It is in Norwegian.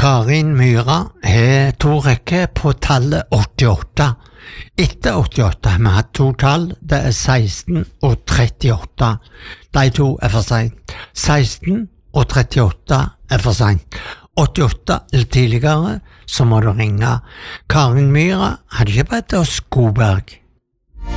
Karin Myhra har to rekker på tallet 88. Etter 88 har vi hatt to tall, det er 16 og 38. De to er for sent. 16 og 38 er for sent. 88 eller tidligere, så må du ringe. Karin Myhra hadde ikke bedt oss Godberg.